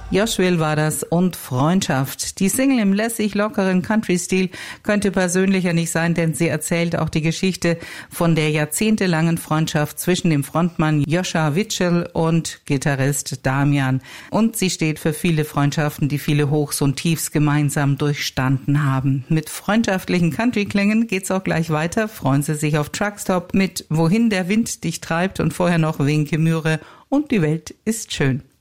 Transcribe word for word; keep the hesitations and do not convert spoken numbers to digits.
Joshua war das und Freundschaft. Die Single im lässig lockeren Country-Stil könnte persönlicher nicht sein, denn sie erzählt auch die Geschichte von der jahrzehntelangen Freundschaft zwischen dem Frontmann Joshua Witschel und Gitarrist Damian. Und sie steht für viele Freundschaften, die viele Hochs und Tiefs gemeinsam durchstanden haben. Mit freundschaftlichen Country-Klängen geht's auch gleich weiter. Freuen Sie sich auf Truckstop mit Wohin der Wind dich treibt und vorher noch Wenke Mühre und die Welt ist schön.